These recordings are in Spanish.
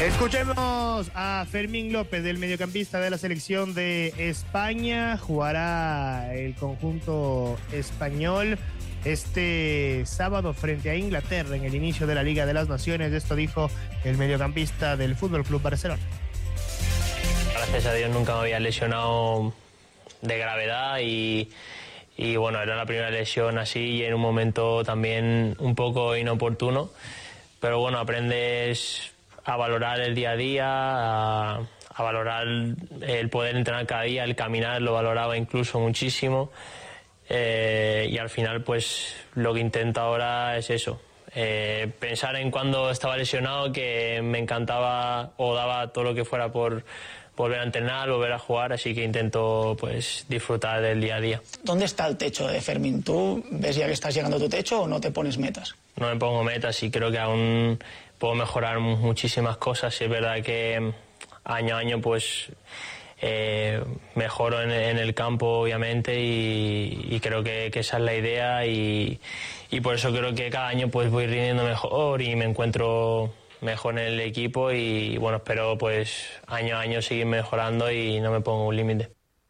Escuchemos a Fermín López, del mediocampista de la selección de España. Jugará el conjunto español este sábado frente a Inglaterra en el inicio de la Liga de las Naciones. Esto dijo el mediocampista del Fútbol Club Barcelona. Gracias a Dios nunca me había lesionado de gravedad y bueno, era la primera lesión así y en un momento también un poco inoportuno, pero bueno, aprendes a valorar el día a día, a valorar el poder entrenar cada día, el caminar lo valoraba incluso muchísimo, y al final pues lo que intento ahora es eso, pensar en cuando estaba lesionado, que me encantaba o daba todo lo que fuera por volver a entrenar, volver a jugar, así que intento pues disfrutar del día a día. ¿Dónde está el techo de Fermín? ¿Tú ves ya que estás llegando a tu techo o no te pones metas? No me pongo metas y creo que aún puedo mejorar muchísimas cosas. Es verdad que año a año pues mejoro en el campo, obviamente, y creo que esa es la idea y por eso creo que cada año pues voy rindiendo mejor y me encuentro mejor en el equipo y bueno, espero pues año a año seguir mejorando y no me pongo un límite.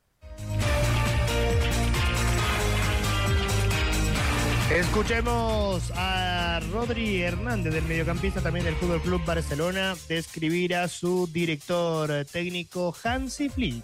Escuchemos a Rodri Hernández, del mediocampista también del Fútbol Club Barcelona, describir a su director técnico Hansi Flick.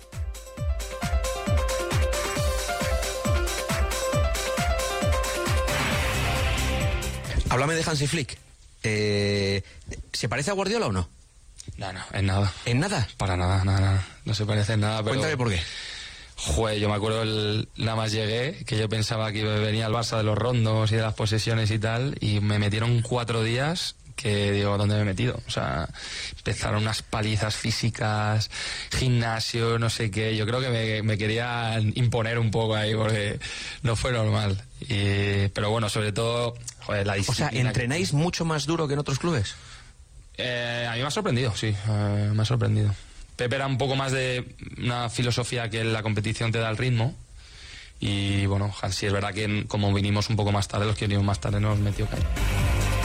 Háblame de Hansi Flick. ¿Se parece a Guardiola o no? No, en nada. ¿En nada? Para nada. No se parece en nada, pero... Cuéntame por qué. Joder, yo me acuerdo nada más llegué, que yo pensaba que venía el Barça de los rondos y de las posesiones y tal, y me metieron 4 días que digo, ¿dónde me he metido? O sea, empezaron unas palizas físicas, gimnasio, no sé qué. Yo creo que me querían imponer un poco ahí porque no fue normal. Pero bueno, sobre todo, joder, la disciplina. O sea, ¿entrenáis mucho más duro que en otros clubes? A mí me ha sorprendido, sí, me ha sorprendido. Pepe era un poco más de una filosofía que la competición te da el ritmo. Y bueno, Hansi, es verdad que como vinimos un poco más tarde, los que vinimos más tarde nos metió caña.